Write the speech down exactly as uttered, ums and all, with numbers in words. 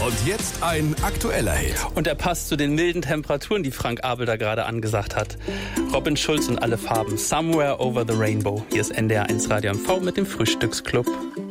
Und jetzt ein aktueller Hit. Und er passt zu den milden Temperaturen, die Frank Abel da gerade angesagt hat. Robin Schulz und alle Farben. Somewhere over the Rainbow. Hier ist N D R eins Radio M V mit dem Frühstücksclub.